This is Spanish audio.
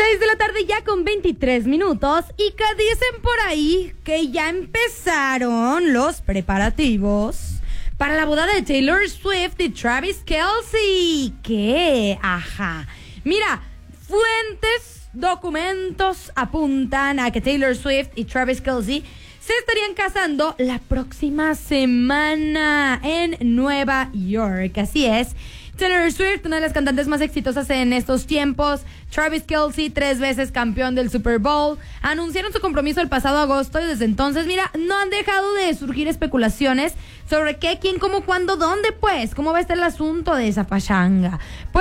6 de la tarde ya con 23 minutos y que dicen por ahí que ya empezaron los preparativos para la boda de Taylor Swift y Travis Kelce. ¿Qué? Ajá. Mira, fuentes, documentos apuntan a que Taylor Swift y Travis Kelce se estarían casando la próxima semana en Nueva York. Así es. Taylor Swift, una de las cantantes más exitosas en estos tiempos, Travis Kelce, 3 veces campeón del Super Bowl, anunciaron su compromiso el pasado agosto y desde entonces, mira, no han dejado de surgir especulaciones sobre qué, quién, cómo, cuándo, dónde, pues, cómo va a estar el asunto de esa pachanga. Pues